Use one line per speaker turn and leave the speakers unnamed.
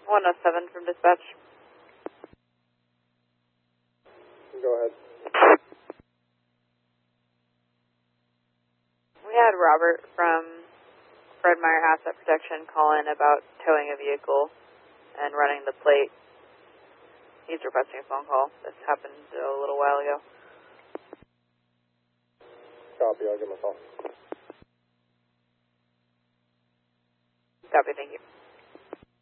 107 from dispatch.
Go ahead.
We had Robert from Fred Meyer Asset Protection call in about towing a vehicle and running the plate. He's requesting a phone call. This happened a little while ago.
Copy, I'll give him a call.
Copy, thank you.